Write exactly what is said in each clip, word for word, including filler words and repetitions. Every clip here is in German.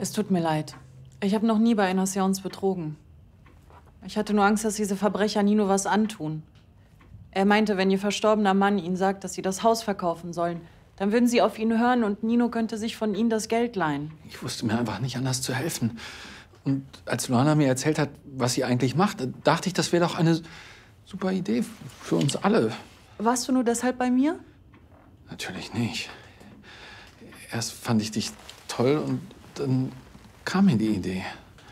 Es tut mir leid. Ich habe noch nie bei einer Seance betrogen. Ich hatte nur Angst, dass diese Verbrecher Nino was antun. Er meinte, wenn ihr verstorbener Mann ihnen sagt, dass sie das Haus verkaufen sollen, dann würden sie auf ihn hören und Nino könnte sich von ihnen das Geld leihen. Ich wusste mir einfach nicht anders zu helfen. Und als Luana mir erzählt hat, was sie eigentlich macht, dachte ich, das wäre doch eine super Idee für uns alle. Warst du nur deshalb bei mir? Natürlich nicht. Erst fand ich dich toll und dann kam mir die Idee.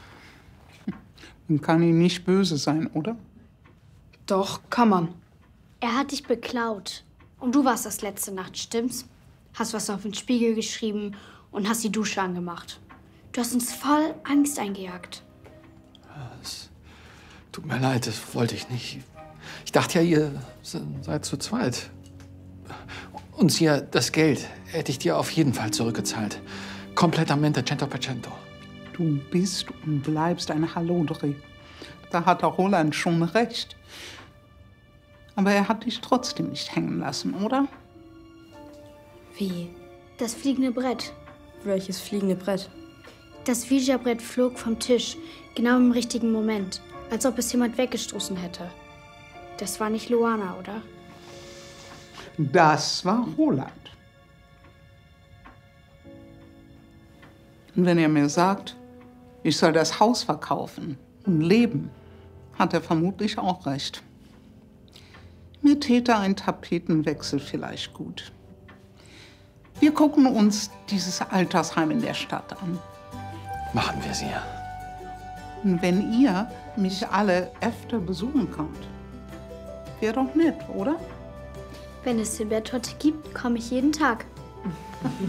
Man kann ihm nicht böse sein, oder? Doch, kann man. Er hat dich beklaut. Und du warst das letzte Nacht, stimmt's? Hast was auf den Spiegel geschrieben und hast die Dusche angemacht. Du hast uns voll Angst eingejagt. Es tut mir leid, das wollte ich nicht. Ich dachte ja, ihr seid zu zweit. Und Sia, das Geld hätte ich dir auf jeden Fall zurückgezahlt. Completamente cento per cento. Du bist und bleibst ein Hallodri. Da hat auch Roland schon recht. Aber er hat dich trotzdem nicht hängen lassen, oder? Wie? Das fliegende Brett. Welches fliegende Brett? Das Ouija-Brett flog vom Tisch, genau im richtigen Moment. Als ob es jemand weggestoßen hätte. Das war nicht Luana, oder? Das war Roland. Und wenn er mir sagt, ich soll das Haus verkaufen und leben, hat er vermutlich auch recht. Mir täte ein Tapetenwechsel vielleicht gut. Wir gucken uns dieses Altersheim in der Stadt an. Machen wir, Sia. Und wenn ihr mich alle öfter besuchen kommt, wäre doch nett, oder? Wenn es den Bettorte gibt, komme ich jeden Tag.